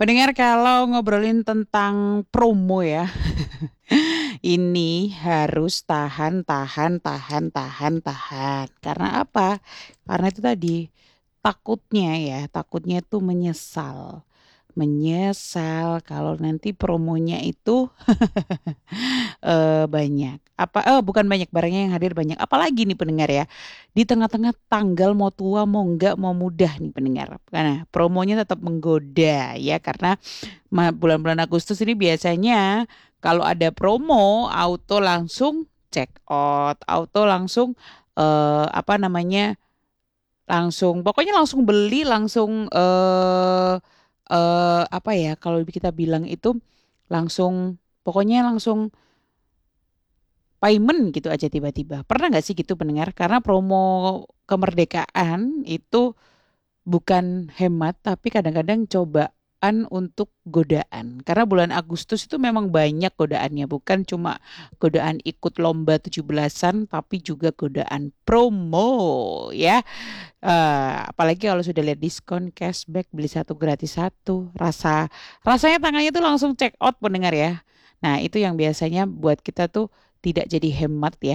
Pendengar kalau ngobrolin tentang promo ya, ini harus tahan, tahan, tahan, tahan, tahan. Karena apa? Karena itu tadi takutnya ya, takutnya itu menyesal. Menyesal kalau nanti promonya itu banyak. Bukan banyak barangnya yang hadir banyak. Apalagi nih pendengar ya. Di tengah-tengah tanggal mau tua, mau enggak, mau mudah nih pendengar. Karena promonya tetap menggoda ya karena bulan-bulan Agustus ini biasanya kalau ada promo auto langsung check out, auto langsung apa namanya? Langsung pokoknya langsung beli, langsung apa ya kalau kita bilang itu langsung pokoknya langsung payment gitu aja tiba-tiba. Pernah nggak sih gitu pendengar? Karena promo kemerdekaan itu bukan hemat, tapi kadang-kadang cobaan untuk godaan. Karena bulan Agustus itu memang banyak godaannya, bukan cuma godaan ikut lomba 17-an, tapi juga godaan promo ya. Apalagi kalau sudah lihat diskon, cashback, beli satu gratis satu, rasanya tangannya tuh langsung check out pendengar ya. Nah, itu yang biasanya buat kita tuh tidak jadi hemat ya,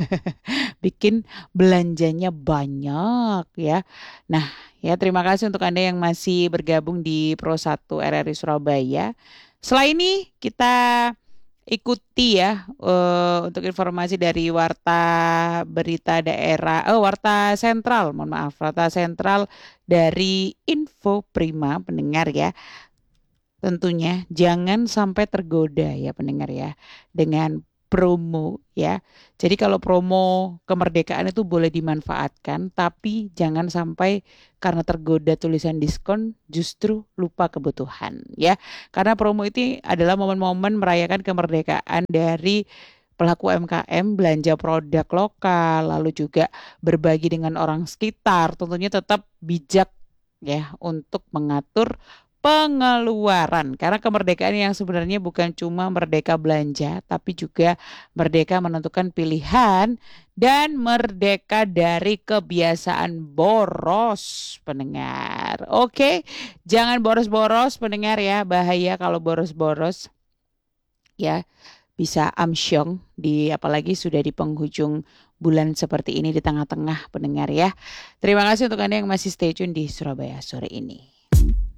bikin belanjanya banyak ya. Nah, ya terima kasih untuk Anda yang masih bergabung di Pro 1 RRI Surabaya. Setelah ini kita ikuti ya untuk informasi dari Warta Berita Daerah, Warta Sentral, mohon maaf, Warta Sentral dari Info Prima pendengar ya. Tentunya jangan sampai tergoda ya pendengar ya dengan promo ya. Jadi kalau promo kemerdekaan itu boleh dimanfaatkan tapi jangan sampai karena tergoda tulisan diskon justru lupa kebutuhan ya. Karena promo itu adalah momen-momen merayakan kemerdekaan dari pelaku UMKM belanja produk lokal lalu juga berbagi dengan orang sekitar. Tentunya tetap bijak ya untuk mengatur pengeluaran karena kemerdekaan yang sebenarnya bukan cuma merdeka belanja tapi juga merdeka menentukan pilihan dan merdeka dari kebiasaan boros pendengar. Oke, jangan boros-boros pendengar ya, bahaya kalau boros-boros ya bisa amsyong di apalagi sudah di penghujung bulan seperti ini di tengah-tengah pendengar ya. Terima kasih untuk Anda yang masih stay tune di Surabaya sore ini.